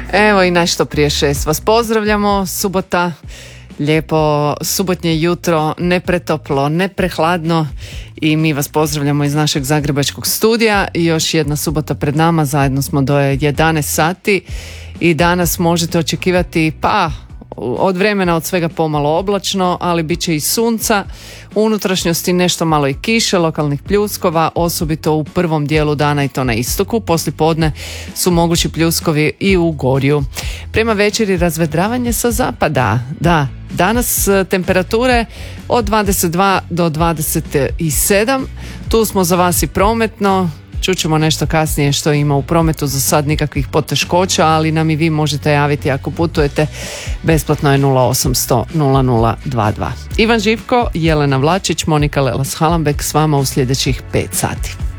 Evo i nešto prije 6 vas pozdravljamo. Subota, lijepo subotnje jutro, ne pretoplo, ne prehladno i mi vas pozdravljamo iz našeg zagrebačkog studija. I još jedna subota pred nama, zajedno smo do 11 sati i danas možete očekivati od vremena od svega pomalo oblačno, ali bit će i sunca, u unutrašnjosti nešto malo i kiše, lokalnih pljuskova, osobito u prvom dijelu dana i to na istoku. Poslijepodne su mogući pljuskovi i u Gorju. Prema večeri razvedravanje sa zapada. Da, danas temperature od 22 do 27. Tu smo za vas i prometno. Čućemo nešto kasnije što ima u prometu, za sad nikakvih poteškoća, ali nam i vi možete javiti ako putujete. Besplatno je 0800 0022. Ivan Živko, Jelena Vlačić, Monika Lelas-Halambek s vama u sljedećih 5 sati.